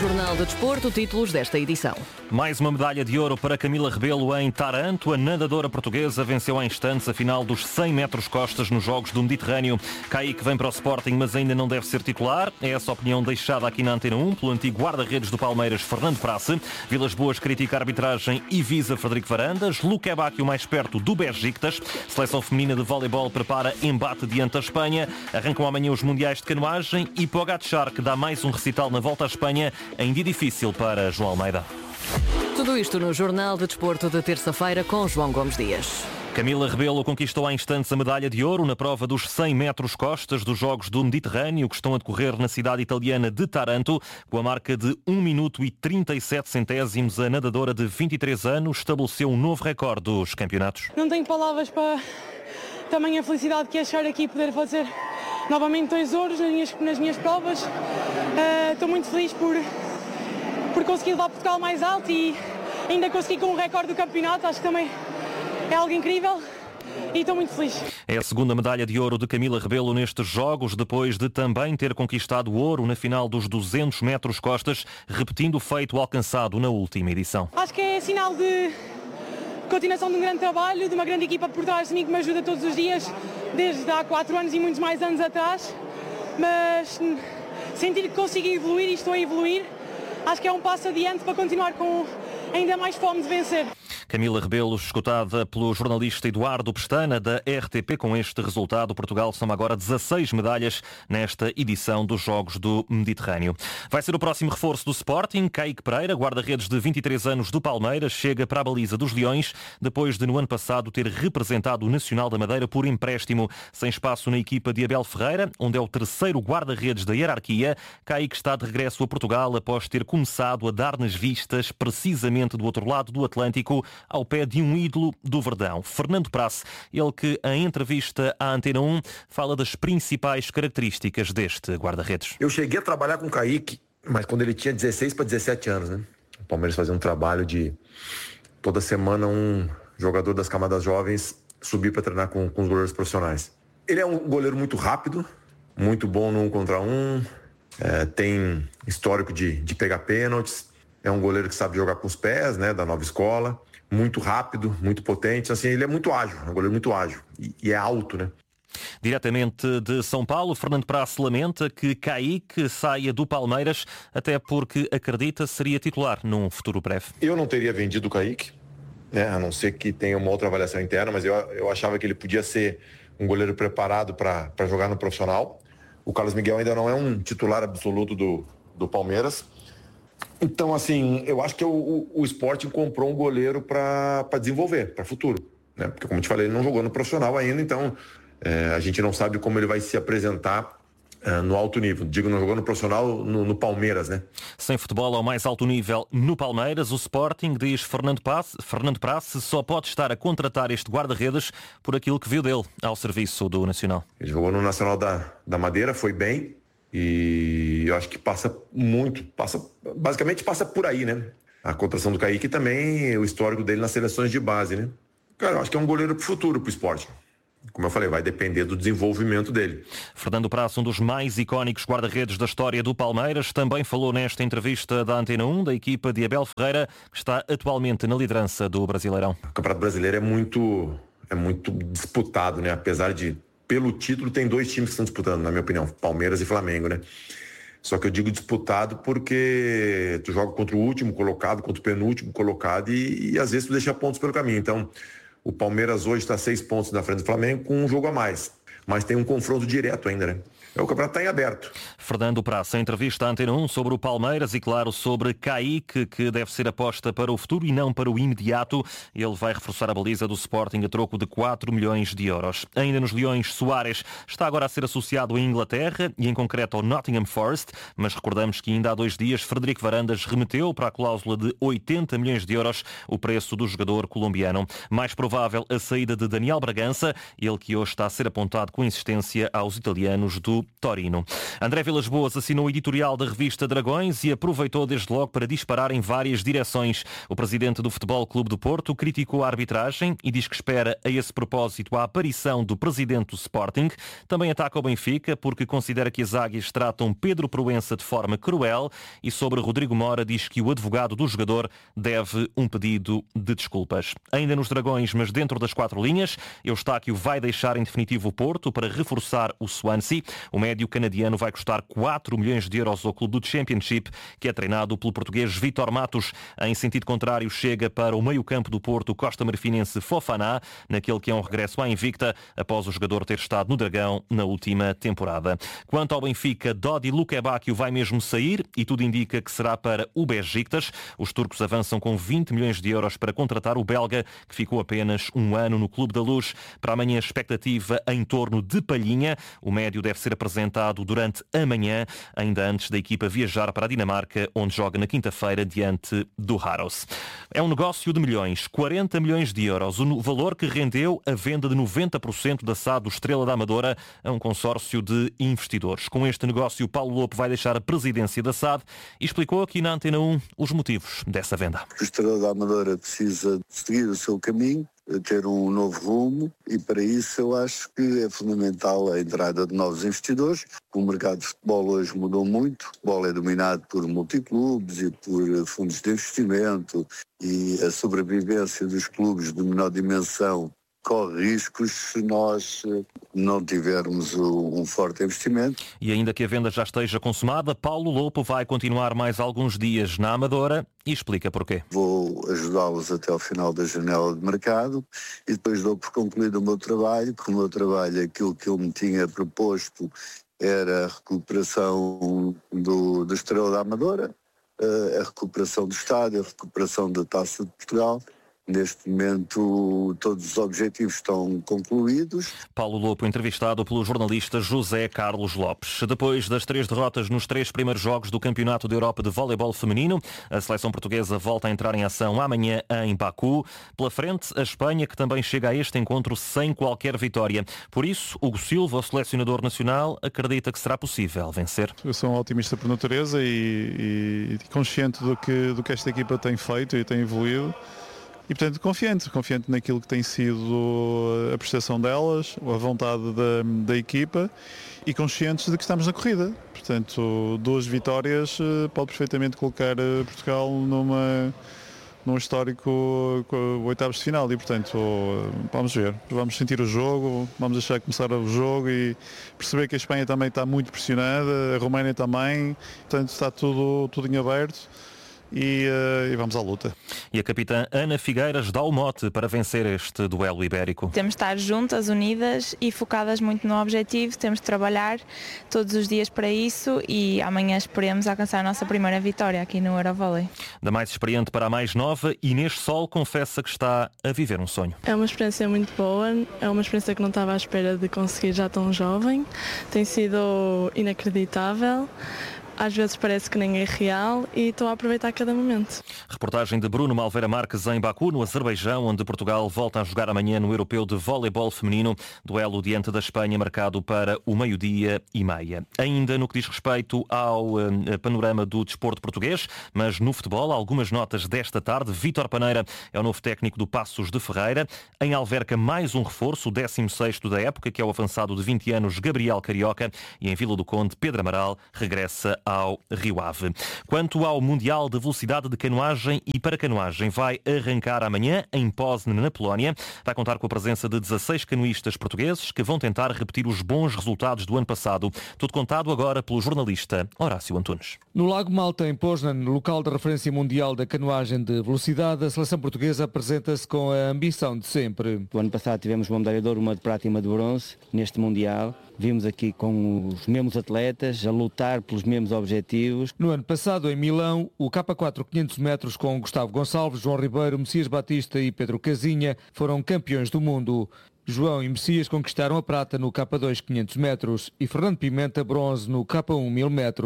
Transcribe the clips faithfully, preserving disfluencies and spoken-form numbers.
Jornal de Desporto, títulos desta edição. Mais uma medalha de ouro para Camila Rebelo em Taranto. A nadadora portuguesa venceu há instantes a final dos cem metros costas nos Jogos do Mediterrâneo. Caíque vem para o Sporting, mas ainda não deve ser titular. É essa a opinião deixada aqui na Antena um pelo antigo guarda-redes do Palmeiras, Fernando Prasse. Vilas Boas critica a arbitragem e visa Frederico Varandas. Luque Bacchio mais perto do Besiktas. Seleção feminina de voleibol prepara embate diante da Espanha. Arrancam amanhã os mundiais de canoagem e Pogacar, que dá mais um recital na volta à Espanha, em dia difícil para João Almeida. Tudo isto no Jornal de Desporto de terça-feira com João Gomes Dias. Camila Rebelo conquistou há instantes a medalha de ouro na prova dos cem metros costas dos Jogos do Mediterrâneo, que estão a decorrer na cidade italiana de Taranto. Com a marca de um minuto e trinta e sete centésimos, a nadadora de vinte e três anos estabeleceu um novo recorde dos campeonatos. Não tenho palavras para também a felicidade que é chegar aqui e poder fazer novamente dois ouros nas minhas, nas minhas provas. Uh, estou muito feliz por, por conseguir levar Portugal mais alto e ainda consegui com o recorde do campeonato. Acho que também é algo incrível e estou muito feliz. É a segunda medalha de ouro de Camila Rebelo nestes Jogos, depois de também ter conquistado o ouro na final dos duzentos metros costas, repetindo o feito alcançado na última edição. Acho que é sinal de continuação de um grande trabalho, de uma grande equipa por trás de mim que me ajuda todos os dias, desde há quatro anos e muitos mais anos atrás, mas sentir que consigo evoluir e estou a evoluir, acho que é um passo adiante para continuar com ainda mais fome de vencer. Camila Rebelo, escutada pelo jornalista Eduardo Pestana, da R T P. Com este resultado, Portugal soma agora dezasseis medalhas nesta edição dos Jogos do Mediterrâneo. Vai ser o próximo reforço do Sporting. Caíque Pereira, guarda-redes de vinte e três anos do Palmeiras, chega para a baliza dos Leões, depois de no ano passado ter representado o Nacional da Madeira por empréstimo. Sem espaço na equipa de Abel Ferreira, onde é o terceiro guarda-redes da hierarquia, Caíque está de regresso a Portugal após ter começado a dar nas vistas, precisamente do outro lado do Atlântico, ao pé de um ídolo do Verdão, Fernando Prasse, ele que, em entrevista à Antena um, fala das principais características deste guarda-redes. Eu cheguei a trabalhar com o Caíque, mas quando ele tinha dezesseis para dezessete anos, né? O Palmeiras fazia um trabalho de toda semana um jogador das camadas jovens subir para treinar com, com os goleiros profissionais. Ele é um goleiro muito rápido, muito bom no um contra um, é, tem histórico de, de pegar pênaltis, é um goleiro que sabe jogar com os pés, né, da nova escola. Muito rápido, muito potente, assim, ele é muito ágil, é um goleiro muito ágil e, e é alto, né? Diretamente de São Paulo, Fernando Prasse lamenta que Caíque saia do Palmeiras, até porque acredita seria titular num futuro breve. Eu não teria vendido o Caíque, né, a não ser que tenha uma outra avaliação interna, mas eu, eu achava que ele podia ser um goleiro preparado para jogar no profissional. O Carlos Miguel ainda não é um titular absoluto do, do Palmeiras. Então, assim, eu acho que o, o, o Sporting comprou um goleiro para desenvolver, para futuro, né? Porque, como eu te falei, ele não jogou no profissional ainda, então é, a gente não sabe como ele vai se apresentar é, no alto nível. Digo, não jogou no profissional, no, no Palmeiras, né? Sem futebol ao mais alto nível no Palmeiras, o Sporting, diz Fernando Prasse, Fernando Prasse, só pode estar a contratar este guarda-redes por aquilo que viu dele ao serviço do Nacional. Ele jogou no Nacional da, da Madeira, foi bem. E eu acho que passa muito, passa, basicamente passa por aí, né? A contratação do Caíque também, o histórico dele nas seleções de base, né? Cara, eu acho que é um goleiro pro futuro, pro esporte. Como eu falei, vai depender do desenvolvimento dele. Fernando Prasse, um dos mais icónicos guarda-redes da história do Palmeiras, também falou nesta entrevista da Antena um, da equipa de Abel Ferreira, que está atualmente na liderança do Brasileirão. O Campeonato Brasileiro é muito, é muito disputado, né? Apesar de... Pelo título, tem dois times que estão disputando, na minha opinião, Palmeiras e Flamengo, né? Só que eu digo disputado porque tu joga contra o último colocado, contra o penúltimo colocado e, e às vezes tu deixa pontos pelo caminho. Então, o Palmeiras hoje está seis pontos na frente do Flamengo com um jogo a mais. Mas tem um confronto direto ainda, né? O campeonato está em aberto. Fernando Prasse, em entrevista à Antena um sobre o Palmeiras e, claro, sobre Caíque, que deve ser aposta para o futuro e não para o imediato. Ele vai reforçar a baliza do Sporting a troco de quatro milhões de euros. Ainda nos Leões, Soares está agora a ser associado à Inglaterra e, em concreto, ao Nottingham Forest, mas recordamos que ainda há dois dias Frederico Varandas remeteu para a cláusula de oitenta milhões de euros o preço do jogador colombiano. Mais provável a saída de Daniel Bragança, ele que hoje está a ser apontado com insistência aos italianos do Torino. André Vilas-Boas assinou o editorial da revista Dragões e aproveitou desde logo para disparar em várias direções. O presidente do Futebol Clube do Porto criticou a arbitragem e diz que espera a esse propósito a aparição do presidente do Sporting. Também ataca o Benfica porque considera que as águias tratam Pedro Proença de forma cruel e sobre Rodrigo Mora diz que o advogado do jogador deve um pedido de desculpas. Ainda nos Dragões, mas dentro das quatro linhas, Eustáquio vai deixar em definitivo o Porto para reforçar o Swansea. O médio canadiano vai custar quatro milhões de euros ao clube do Championship, que é treinado pelo português Vítor Matos. Em sentido contrário, chega para o meio-campo do Porto Costa Marfinense Fofana, naquele que é um regresso à invicta, após o jogador ter estado no Dragão na última temporada. Quanto ao Benfica, Dodi Lukebakio vai mesmo sair e tudo indica que será para o Besiktas. Os turcos avançam com vinte milhões de euros para contratar o belga, que ficou apenas um ano no Clube da Luz. Para amanhã, expectativa em torno de Palhinha. O médio deve ser apresentado durante a manhã, ainda antes da equipa viajar para a Dinamarca, onde joga na quinta-feira diante do Haros. É um negócio de milhões, quarenta milhões de euros, o valor que rendeu a venda de noventa por cento da S A D do Estrela da Amadora a um consórcio de investidores. Com este negócio, Paulo Lopo vai deixar a presidência da S A D e explicou aqui na Antena um os motivos dessa venda. O Estrela da Amadora precisa seguir o seu caminho, ter um novo rumo e para isso eu acho que é fundamental a entrada de novos investidores. O mercado de futebol hoje mudou muito, o futebol é dominado por multiclubes e por fundos de investimento e a sobrevivência dos clubes de menor dimensão corre riscos se nós não tivermos um forte investimento. E ainda que a venda já esteja consumada, Paulo Lopo vai continuar mais alguns dias na Amadora e explica porquê. Vou ajudá-los até ao final da janela de mercado e depois dou por concluído o meu trabalho, porque o meu trabalho, aquilo que eu me tinha proposto era a recuperação do, do Estrela da Amadora, a recuperação do estádio, a recuperação da Taça de Portugal. Neste momento, todos os objetivos estão concluídos. Paulo Lopo, entrevistado pelo jornalista José Carlos Lopes. Depois das três derrotas nos três primeiros jogos do Campeonato da Europa de Voleibol Feminino, a seleção portuguesa volta a entrar em ação amanhã em Baku. Pela frente, a Espanha, que também chega a este encontro sem qualquer vitória. Por isso, Hugo Silva, o selecionador nacional, acredita que será possível vencer. Eu sou um otimista por natureza e, e consciente do que, do que esta equipa tem feito e tem evoluído. E, portanto, confiante, confiante naquilo que tem sido a prestação delas, a vontade da, da equipa e conscientes de que estamos na corrida. Portanto, duas vitórias pode perfeitamente colocar Portugal numa, num histórico oitavos de final e, portanto, vamos ver. Vamos sentir o jogo, vamos deixar começar o jogo e perceber que a Espanha também está muito pressionada, a Roménia também, portanto, está tudo, tudo em aberto. E, uh, e vamos à luta. E a capitã Ana Figueiras dá o mote para vencer este duelo ibérico. Temos de estar juntas, unidas e focadas muito no objetivo. Temos de trabalhar todos os dias para isso e amanhã esperemos alcançar a nossa primeira vitória aqui no Eurovôlei. Da mais experiente para a mais nova, Inês Sol confessa que está a viver um sonho. É uma experiência muito boa, é uma experiência que não estava à espera de conseguir já tão jovem. Tem sido inacreditável. Às vezes parece que nem é real e estou a aproveitar cada momento. Reportagem de Bruno Malveira Marques em Baku, no Azerbaijão, onde Portugal volta a jogar amanhã no Europeu de Voleibol Feminino. Duelo diante da Espanha marcado para o meio-dia e meia. Ainda no que diz respeito ao uh, panorama do desporto português, mas no futebol, algumas notas desta tarde. Vítor Paneira é o novo técnico do Passos de Ferreira. Em Alverca, mais um reforço, o décimo sexto da época, que é o avançado de vinte anos, Gabriel Carioca. E em Vila do Conde, Pedro Amaral regressa ao Rio Ave. Quanto ao Mundial de Velocidade de Canoagem e Paracanoagem, vai arrancar amanhã em Poznan, na Polónia. Vai contar com a presença de dezasseis canoístas portugueses que vão tentar repetir os bons resultados do ano passado. Tudo contado agora pelo jornalista Horácio Antunes. No Lago Malta, em Poznan, local de referência mundial da canoagem de velocidade, a seleção portuguesa apresenta-se com a ambição de sempre. O ano passado tivemos uma medalha de ouro, uma de prata e uma de bronze neste Mundial. Vimos aqui com os mesmos atletas a lutar pelos mesmos objetivos. No ano passado, em Milão, o K quatro quinhentos metros com Gustavo Gonçalves, João Ribeiro, Messias Batista e Pedro Casinha foram campeões do mundo. João e Messias conquistaram a prata no K dois quinhentos metros e Fernando Pimenta bronze no K um mil metros.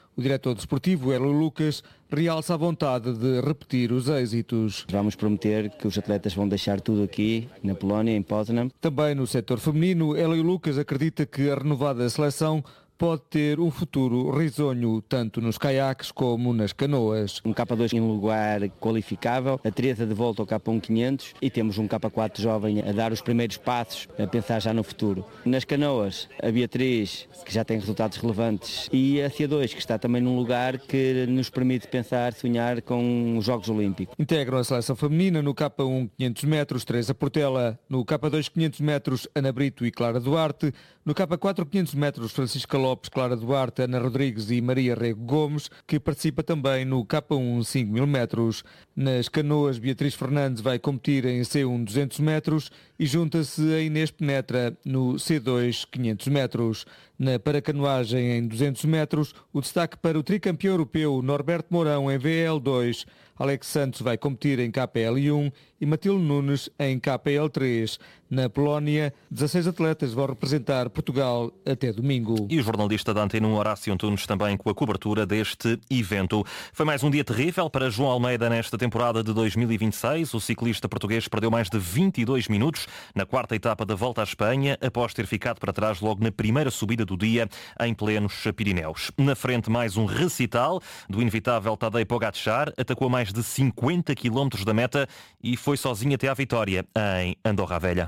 O diretor desportivo, Hélio Lucas, realça a vontade de repetir os êxitos. Vamos prometer que os atletas vão deixar tudo aqui, na Polónia, em Poznan. Também no setor feminino, Hélio Lucas acredita que a renovada seleção pode ter um futuro risonho, tanto nos caiaques como nas canoas. Um K dois em lugar qualificável, a Teresa de volta ao K um quinhentos e temos um K quatro jovem a dar os primeiros passos, a pensar já no futuro. Nas canoas, a Beatriz, que já tem resultados relevantes, e a C dois, que está também num lugar que nos permite pensar, sonhar com os Jogos Olímpicos. Integram a seleção feminina no K um quinhentos metros, Teresa Portela, no K dois quinhentos metros, Ana Brito e Clara Duarte, no K quatro quinhentos metros, Francisca Lopes, Clara Duarte, Ana Rodrigues e Maria Rego Gomes, que participa também no K um cinco mil metros. Nas canoas, Beatriz Fernandes vai competir em C um duzentos metros e junta-se a Inês Penetra no C dois quinhentos metros. Na paracanoagem em duzentos metros, o destaque para o tricampeão europeu Norberto Mourão em V L dois. Alex Santos vai competir em K L um e Matilde Nunes em K L três. Na Polónia, dezasseis atletas vão representar Portugal até domingo. E o jornalista da Antena um, Horácio Antunes, também com a cobertura deste evento. Foi mais um dia terrível para João Almeida nesta temporada de dois mil e vinte e seis. O ciclista português perdeu mais de vinte e dois minutos na quarta etapa da Volta à Espanha, após ter ficado para trás logo na primeira subida do dia, em plenos Pirineus. Na frente, mais um recital do inevitável Tadej Pogačar. Atacou a mais de cinquenta quilómetros da meta e foi sozinho até à vitória em Andorra Velha.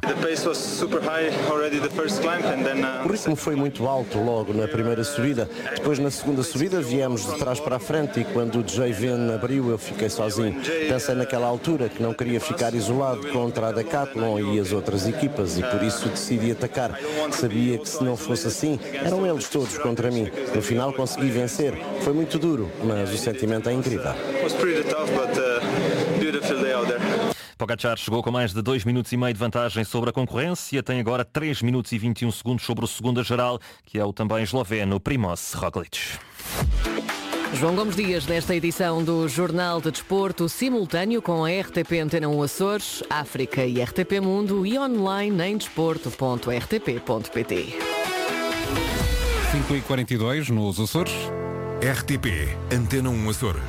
O ritmo foi muito alto logo na primeira subida. Depois, na segunda subida, viemos de trás para a frente e quando o J V N abriu, eu fiquei sozinho. Pensei naquela altura que não queria ficar isolado contra a Decathlon e as outras equipas e por isso decidi atacar. Sabia que se não fosse assim, eram eles todos contra mim. No final consegui vencer. Foi muito duro, mas o sentimento é incrível. Pogačar chegou com mais de dois minutos e meio de vantagem sobre a concorrência. Tem agora três minutos e vinte e um segundos sobre o segundo a geral, que é o também esloveno Primož Roglič. João Gomes Dias, nesta edição do Jornal de Desporto, simultâneo com a R T P Antena um Açores, África e R T P Mundo e online em desporto ponto r t p ponto p t. cinco e quarenta e dois nos Açores. R T P Antena um Açores.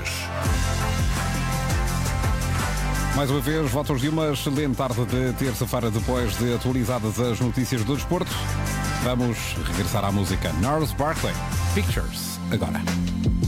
Mais uma vez, votos de uma excelente tarde de terça-feira, depois de atualizadas as notícias do desporto. Vamos regressar à música. Gnarls Barkley, Pictures, agora.